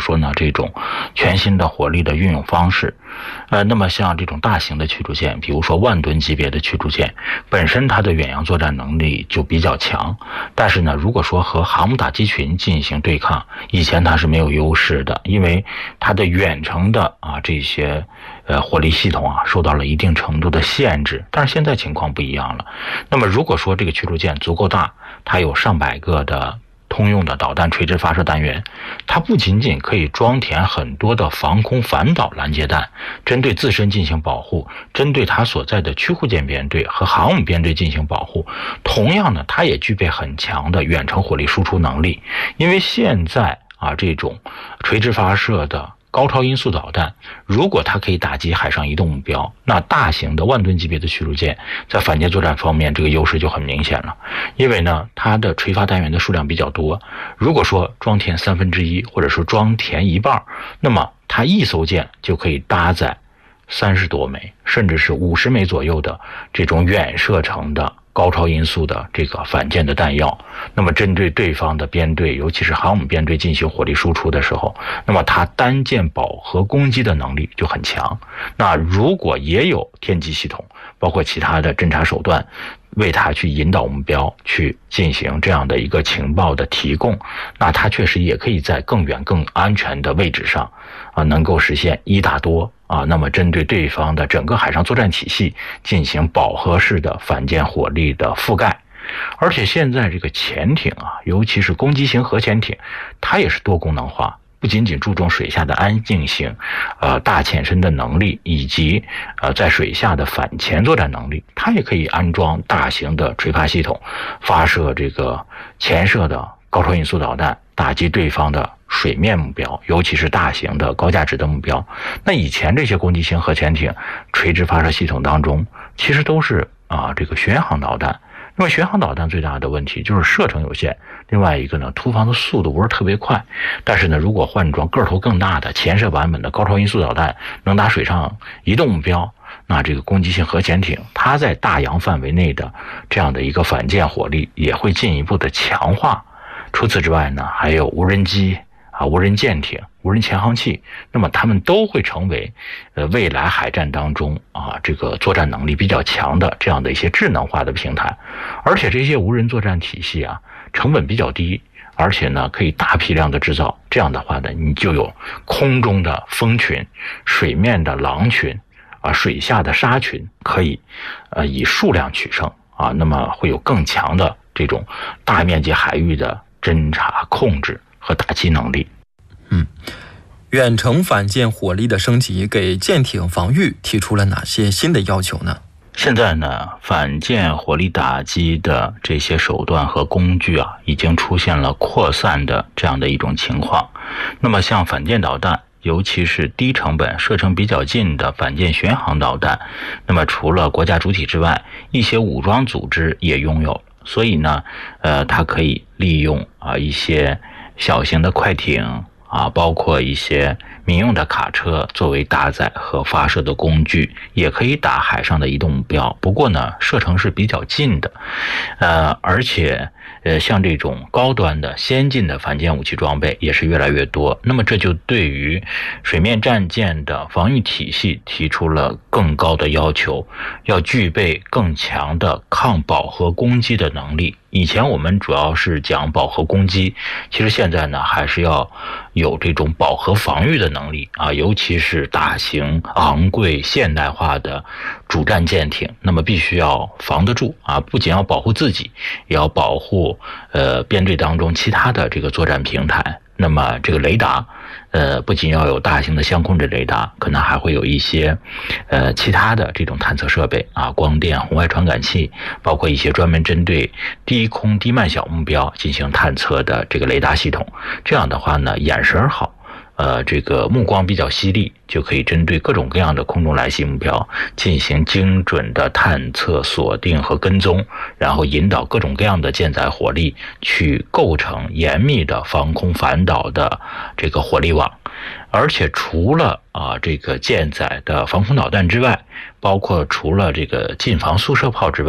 说呢这种全新的火力的运用方式。那么像这种大型的驱逐舰，比如说万吨级别的驱逐舰，本身它的远洋作战能力就比较强，但是呢，如果说和航母打击群进行对抗，以前它是没有优势的，因为它的远程的这些火力系统受到了一定程度的限制。但是现在情况不一样了。那么如果说这个驱逐舰足够大，它有上百个的通用的导弹垂直发射单元，它不仅仅可以装填很多的防空反导拦截弹，针对自身进行保护，针对它所在的驱护舰编队和航母编队进行保护，同样呢，它也具备很强的远程火力输出能力。因为现在这种垂直发射的高超音速导弹，如果它可以打击海上移动目标，那大型的万吨级别的驱逐舰在反舰作战方面这个优势就很明显了。因为呢，它的垂发单元的数量比较多，如果说装填1/3或者说装填一半，那么它一艘舰就可以搭载30多枚甚至是50枚左右的这种远射程的高超音速的这个反舰的弹药。那么针对对方的编队，尤其是航母编队进行火力输出的时候，那么它单舰饱和攻击的能力就很强。那如果也有天基系统，包括其他的侦察手段，为它去引导目标，去进行这样的一个情报的提供，那它确实也可以在更远更安全的位置上能够实现一打多那么针对对方的整个海上作战体系进行饱和式的反舰火力的覆盖。而且现在这个潜艇尤其是攻击型核潜艇，它也是多功能化，不仅仅注重水下的安静性，大潜深的能力，以及在水下的反潜作战能力，它也可以安装大型的垂发系统，发射这个潜射的高超音速导弹，打击对方的水面目标，尤其是大型的高价值的目标。那以前这些攻击型核潜艇垂直发射系统当中，其实都是这个巡航导弹。那么巡航导弹最大的问题就是射程有限，另外一个呢，突防的速度不是特别快。但是呢，如果换装个头更大的潜射版本的高超音速导弹，能打水上移动目标，那这个攻击性核潜艇它在大洋范围内的这样的一个反舰火力也会进一步的强化。除此之外呢，还有无人机无人舰艇、无人潜航器，那么它们都会成为未来海战当中这个作战能力比较强的这样的一些智能化的平台。而且这些无人作战体系成本比较低，而且呢可以大批量的制造。这样的话呢，你就有空中的蜂群、水面的狼群水下的鲨群，可以以数量取胜那么会有更强的这种大面积海域的侦察控制和打击能力。 远程反舰火力的升级给舰艇防御提出了哪些新的要求呢？ 现在呢，反舰火力打击的这些手段和工具已经出现了扩散的这样的一种情况。那么像反舰导弹，尤其是低成本、射程比较近的反舰巡航导弹，那么除了国家主体之外，一些武装组织也拥有。所以呢，它可以利用一些小型的快艇包括一些民用的卡车作为搭载和发射的工具，也可以打海上的移动目标。不过呢，射程是比较近的，而且像这种高端的先进的反舰武器装备也是越来越多。那么这就对于水面战舰的防御体系提出了更高的要求，要具备更强的抗饱和攻击的能力。以前我们主要是讲饱和攻击，其实现在呢还是要有这种饱和防御的能力尤其是大型昂贵现代化的主战舰艇，那么必须要防得住不仅要保护自己，也要保护编队当中其他的这个作战平台。那么这个雷达不仅要有大型的相控阵雷达，可能还会有一些其他的这种探测设备光电、红外传感器，包括一些专门针对低空低慢小目标进行探测的这个雷达系统。这样的话呢，眼神好，这个目光比较犀利，就可以针对各种各样的空中来袭目标进行精准的探测、锁定和跟踪，然后引导各种各样的舰载火力去构成严密的防空反导的这个火力网。而且除了这个舰载的防空导弹之外，包括除了这个近防速射炮之外，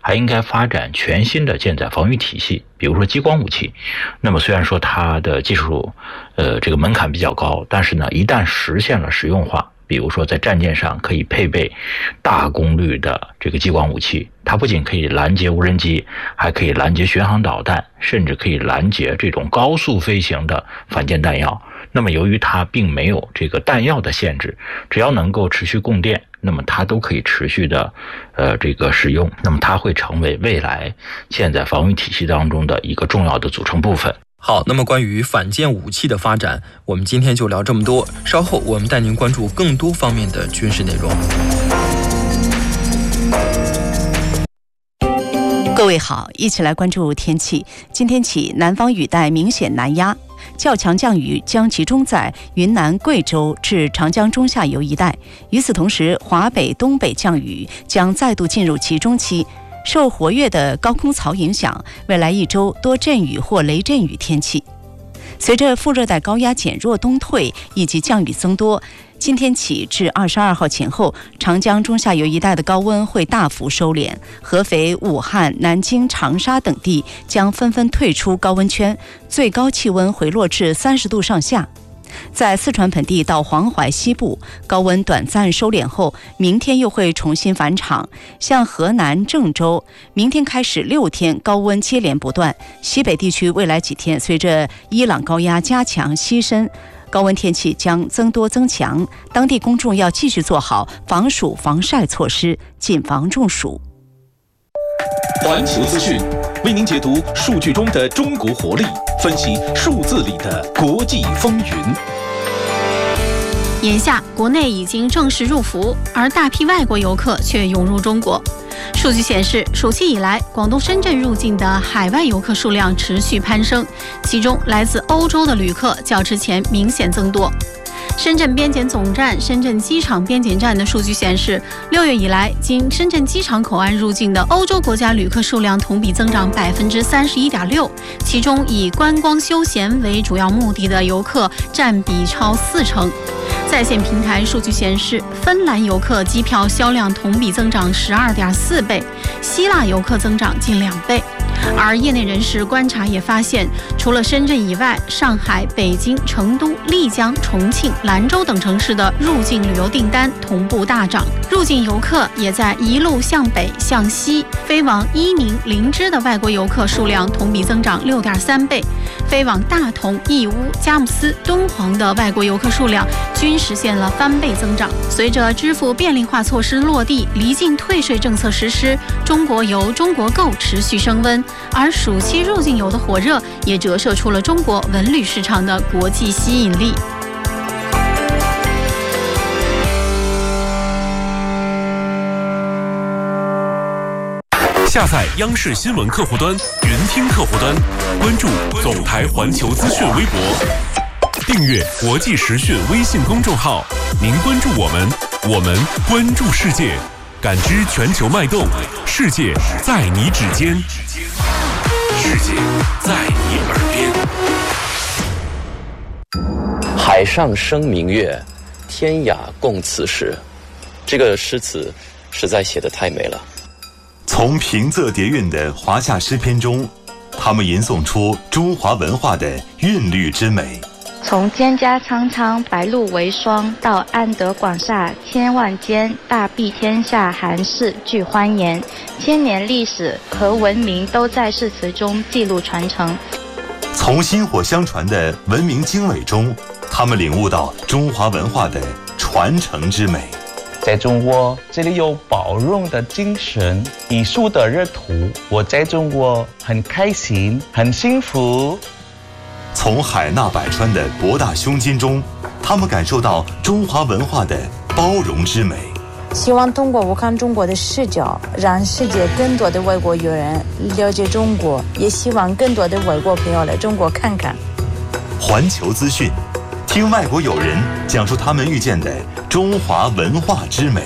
还应该发展全新的舰载防御体系，比如说激光武器。那么虽然说它的技术这个门槛比较高，但是呢，一旦实现了实用化，比如说在战舰上可以配备大功率的这个激光武器，它不仅可以拦截无人机，还可以拦截巡航导弹，甚至可以拦截这种高速飞行的反舰弹药。那么由于它并没有这个弹药的限制，只要能够持续供电，那么它都可以持续的这个使用，那么它会成为未来舰载防御体系当中的一个重要的组成部分。 好，那么关于反舰武器的发展，我们今天就聊这么多。稍后我们带您关注更多方面的军事内容。 各位好，一起来关注天气。今天起，南方雨带明显南压，较强降雨将集中在云南、贵州至长江中下游一带。与此同时，华北、东北降雨将再度进入集中期。受活跃的高空槽影响，未来一周多阵雨或雷阵雨天气。随着副热带高压减弱东退以及降雨增多，今天起至22号前后，长江中下游一带的高温会大幅收敛，合肥、武汉、南京、长沙等地将纷纷退出高温圈，最高气温回落至30度上下。在四川盆地到黄淮西部，高温短暂收敛后，明天又会重新返场。像河南郑州，明天开始6天高温接连不断。西北地区未来几天随着伊朗高压加强西伸，高温天气将增多增强，当地公众要继续做好防暑防晒措施，谨防中暑。 环球资讯为您解读数据中的中国活力，分析数字里的国际风云。 眼下，国内已经正式入伏，而大批外国游客却涌入中国。数据显示，暑期以来，广东深圳入境的海外游客数量持续攀升，其中来自欧洲的旅客较之前明显增多。深圳边检总站、深圳机场边检站的数据显示，6月以来，经深圳机场口岸入境的欧洲国家旅客数量同比增长31.6%，其中以观光休闲为主要目的的游客占比超40%。在线平台数据显示，芬兰游客机票销量同比增长12.4倍，希腊游客增长近2倍。而业内人士观察也发现，除了深圳以外，上海、北京、成都、丽江、重庆、兰州等城市的入境旅游订单同步大涨，入境游客也在一路向北向西，飞往伊宁、林芝的外国游客数量同比增长6.3倍，飞往大同、义乌、佳木斯、敦煌的外国游客数量均实现了翻倍增长。随着支付便利化措施落地，离境退税政策实施，中国游、中国购持续升温，而暑期入境游的火热也折射出了中国文旅市场的国际吸引力。 下载央视新闻客户端、云听客户端，关注总台环球资讯微博，订阅国际时讯微信公众号。您关注我们，我们关注世界，感知全球脉动，世界在你指尖，世界在你耳边。 海上生明月，天涯共此时。这个诗词实在写得太美了。 从平仄叠韵的华夏诗篇中，他们吟诵出中华文化的韵律之美。 从蒹葭苍苍，白露为霜，到安得广厦千万间，大庇天下寒士俱欢颜，千年历史和文明都在诗词中记录传承。 从薪火相传的文明经纬中，他们领悟到中华文化的传承之美。 在中国，这里有包容的精神，艺术的热土。我在中国很开心，很幸福。 从海纳百川的博大胸襟中，他们感受到中华文化的包容之美。 希望通过我看中国的视角，让世界更多的外国友人了解中国，也希望更多的外国朋友来中国看看。 环球资讯，听外国友人讲述他们遇见的中华文化之美。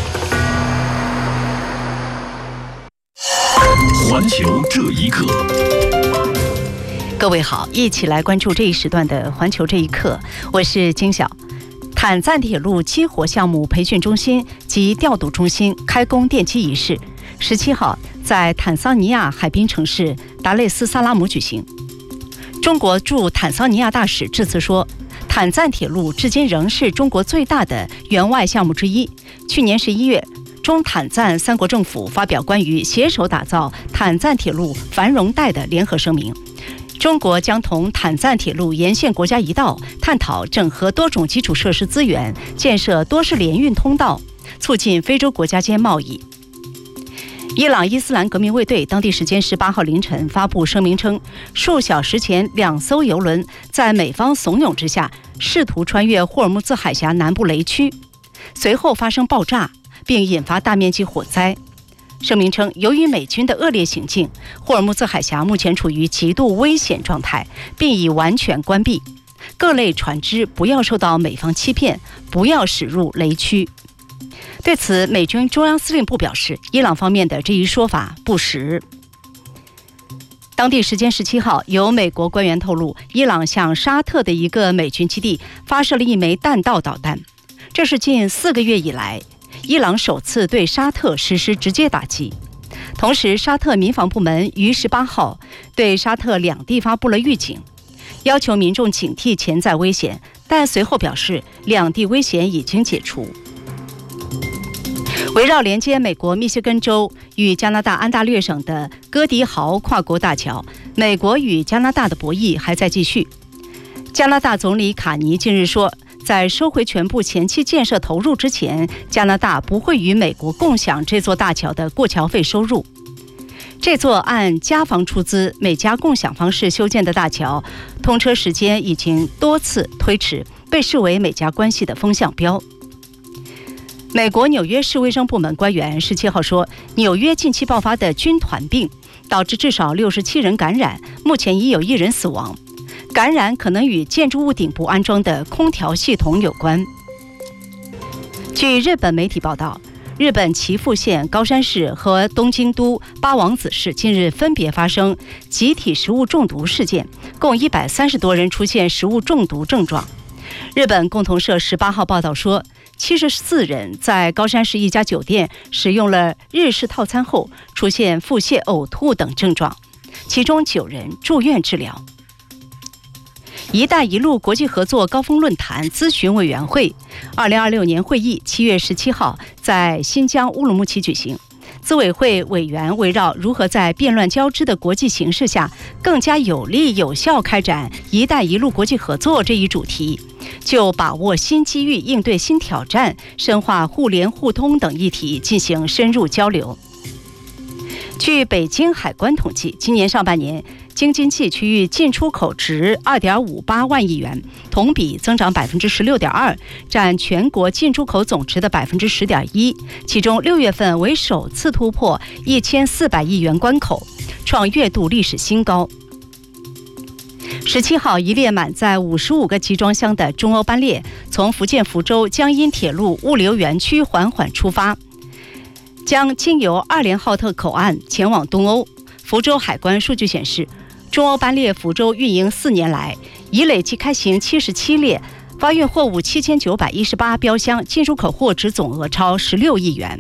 环球这一刻。 各位好，一起来关注这一时段的环球这一刻，我是金晓。坦赞铁路激活项目培训中心及调度中心开工奠基仪式17号在坦桑尼亚海滨城市达累斯萨拉姆举行。中国驻坦桑尼亚大使致辞说，坦赞铁路至今仍是中国最大的援外项目之一。去年11月，中坦赞三国政府发表关于携手打造坦赞铁路繁荣带的联合声明。中国将同坦赞铁路沿线国家一道探讨整合多种基础设施资源，建设多式联运通道，促进非洲国家间贸易。伊朗伊斯兰革命卫队当地时间18号凌晨发布声明称，数小时前2艘油轮在美方怂恿之下试图穿越霍尔木兹海峡南部雷区，随后发生爆炸并引发大面积火灾。声明称，由于美军的恶劣行径，霍尔木兹海峡目前处于极度危险状态，并已完全关闭。各类船只不要受到美方欺骗，不要驶入雷区。对此，美军中央司令部表示，伊朗方面的这一说法不实。当地时间17号，有美国官员透露，伊朗向沙特的一个美军基地发射了一枚弹道导弹，这是近4个月以来伊朗首次对沙特实施直接打击。同时，沙特民防部门于18号对沙特两地发布了预警，要求民众警惕潜在危险，但随后表示两地危险已经解除。围绕连接美国密歇根州与加拿大安大略省的戈迪豪跨国大桥，美国与加拿大的博弈还在继续。加拿大总理卡尼近日说，在收回全部前期建设投入之前，加拿大不会与美国共享这座大桥的过桥费收入。这座按家方出资、每家共享方式修建的大桥，通车时间已经多次推迟，被视为美加关系的风向标。美国纽约市卫生部门官员17号说，纽约近期爆发的军团病导致至少67人感染，目前已有1人死亡。感染可能与建筑物顶部安装的空调系统有关。据日本媒体报道，日本岐阜县高山市和东京都八王子市近日分别发生集体食物中毒事件，共130多人出现食物中毒症状。日本共同社18号报道说，74人在高山市一家酒店使用了日式套餐后出现腹泻、呕吐等症状，其中9人住院治疗。一带一路国际合作高峰论坛咨询委员会2026年会议7月17号在新疆乌鲁木齐举行。资委会委员围绕如何在变乱交织的国际形势下更加有力有效开展一带一路国际合作这一主题，就把握新机遇、应对新挑战、深化互联互通等议题进行深入交流。据北京海关统计，今年上半年京津冀区域进出口值2.58万亿元，同比增长16.2%，占全国进出口总值的10.1%。其中6月份为首次突破1400亿元关口，创月度历史新高。17号，一列满载55个集装箱的中欧班列从福建福州江阴铁路物流园区缓缓出发，将经由2连浩特口岸前往东欧。福州海关数据显示，中欧班列福州运营4年来，已累计开行77列，发运货物7918标箱，进出口货值总额超16亿元。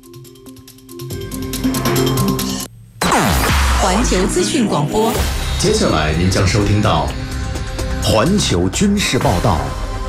环球资讯广播， 接下来您将收听到环球军事报道。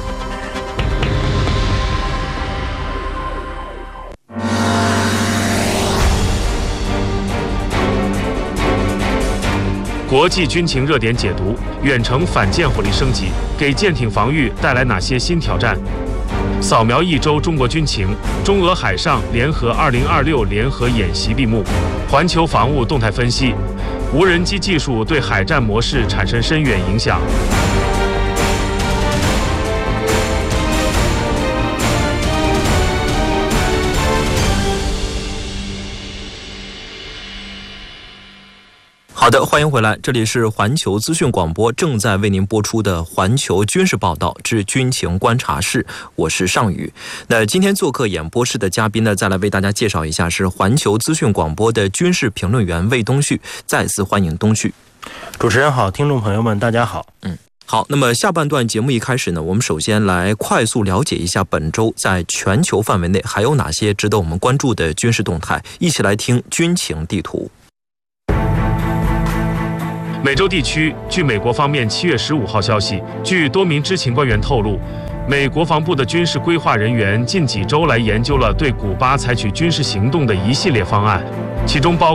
国际军情热点解读：远程反舰火力升级，给舰艇防御带来哪些新挑战？扫描一周中国军情，中俄海上联合2026联合演习闭幕。环球防务动态分析：无人机技术对海战模式产生深远影响。 好的，欢迎回来，这里是环球资讯广播正在为您播出的环球军事报道之军情观察室，我是尚宇。那今天做客演播室的嘉宾呢，再来为大家介绍一下，是环球资讯广播的军事评论员魏东旭。再次欢迎东旭。 主持人好，听众朋友们大家好。 好，那么下半段节目一开始呢，我们首先来快速了解一下本周在全球范围内还有哪些值得我们关注的军事动态，一起来听军情地图。 美洲地区，据美国方面7月15号消息，据多名知情官员透露，美国防部的军事规划人员近几周来研究了对古巴采取军事行动的一系列方案，其中包括